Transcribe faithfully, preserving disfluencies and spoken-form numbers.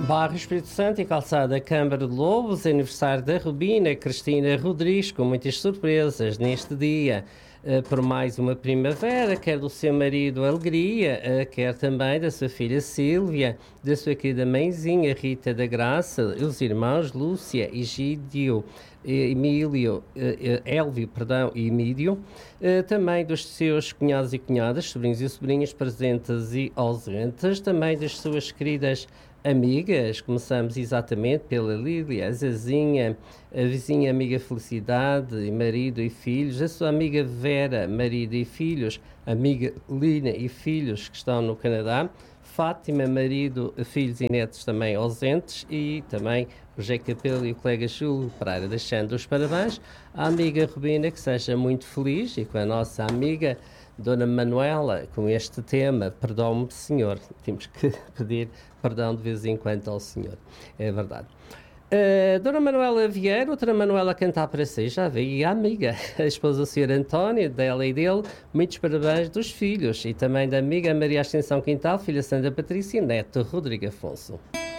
Bairro Espírito Santo e calçada Câmara de Lobos, aniversário da Rubina Cristina Rodrigues, com muitas surpresas neste dia. Uh, por mais uma primavera, quer do seu marido Alegria, uh, quer também da sua filha Sílvia, da sua querida mãezinha Rita da Graça, os irmãos Lúcia, Egídio, Emílio, uh, Elvio, perdão, e Emílio, uh, também dos seus cunhados e cunhadas, sobrinhos e sobrinhas presentes e ausentes, também das suas queridas amigas. Começamos exatamente pela Lília, a Zezinha, a vizinha amiga Felicidade, marido e filhos, a sua amiga Vera, marido e filhos, amiga Lina e filhos que estão no Canadá, Fátima, marido, filhos e netos também ausentes, e também o José Capelo e o colega Júlio Pereira, deixando os parabéns à amiga Rubina, que seja muito feliz, e com a nossa amiga Dona Manuela, com este tema, perdão-me, Senhor. Temos que pedir perdão de vez em quando ao Senhor, é verdade. Uh, Dona Manuela Vieira, outra Manuela a cantar para si, já vi, e a amiga, a esposa do senhor António, dela e dele, muitos parabéns dos filhos, e também da amiga Maria Ascensão Quintal, filha Sandra Patrícia e neto Rodrigo Afonso.